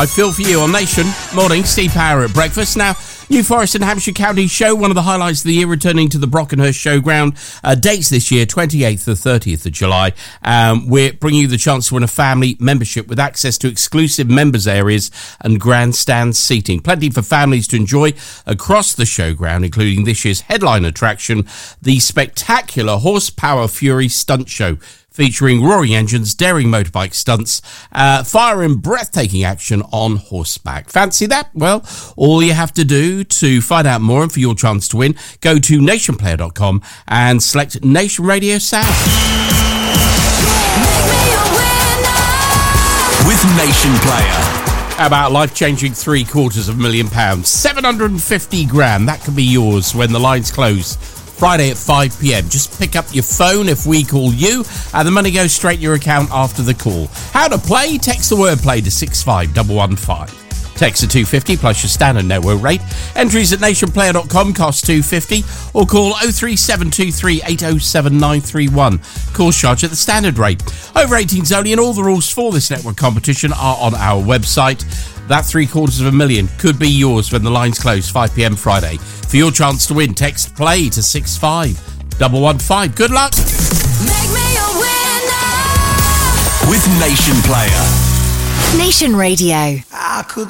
I feel for you on Nation. Morning, Steve Power at breakfast. Now, New Forest and Hampshire County Show, one of the highlights of the year, returning to the Brockenhurst Showground. Dates this year, 28th to 30th of July. We're bringing you the chance to win a family membership with access to exclusive members areas and grandstand seating. Plenty for families to enjoy across the showground, including this year's headline attraction, the spectacular Horsepower Fury Stunt Show, featuring roaring engines, daring motorbike stunts, fire and breathtaking action on horseback. Fancy that? Well, all you have to do to find out more and for your chance to win, go to nationplayer.com and select Nation Radio South. With Nation Player. How about life-changing £750,000? 750 grand, that could be yours when the lines close. Friday at 5 p.m. Just pick up your phone if we call you, and the money goes straight to your account after the call. How to play? Text the word play to 65115. Text to 250 plus your standard network rate. Entries at nationplayer.com cost $2.50, or call 03723 807 931. Call charge at the standard rate. Over 18s only, and all the rules for this network competition are on our website. That $750,000 could be yours when the lines close 5 p.m. Friday. For your chance to win, text play to 65115. Good luck. Make me a winner with Nation Player. Nation Radio. I could